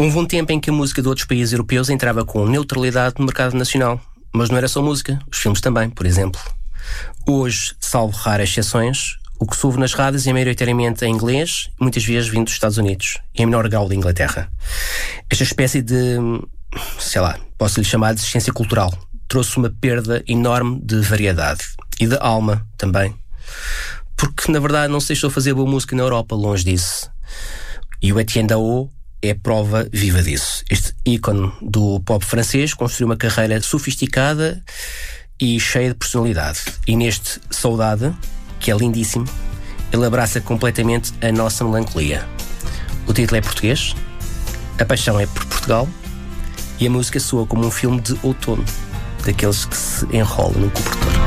Houve um tempo em que a música de outros países europeus entrava com neutralidade no mercado nacional. Mas não era só música, os filmes também, por exemplo. Hoje, salvo raras exceções, o que se ouve nas rádios é maioritariamente em inglês, muitas vezes vindo dos Estados Unidos, e em menor grau da Inglaterra. Esta espécie de, posso-lhe chamar de existência cultural, trouxe uma perda enorme de variedade. E de alma, também. Porque, na verdade, não se deixou fazer boa música na Europa, longe disso. E o Etienne Dao é prova viva disso. Este ícone do pop francês construiu uma carreira sofisticada e cheia de personalidade. E neste Saudade, que é lindíssimo, ele abraça completamente a nossa melancolia. O título é português, a paixão é por Portugal e a música soa como um filme de outono, daqueles que se enrolam no cobertor.